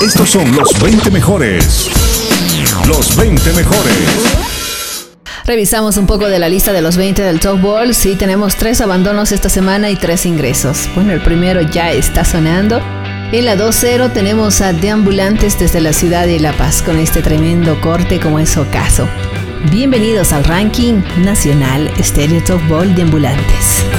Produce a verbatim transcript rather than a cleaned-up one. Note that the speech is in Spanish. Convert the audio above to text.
Estos son los veinte mejores. Los veinte mejores. Revisamos un poco de la lista de los veinte del Top Ball. Sí, tenemos tres abandonos esta semana y tres ingresos. Bueno, el primero ya está sonando. En la dos cero tenemos a Deambulantes desde la ciudad de La Paz con este tremendo corte como es Ocaso. Bienvenidos al ranking nacional Stereo Top Ball Deambulantes.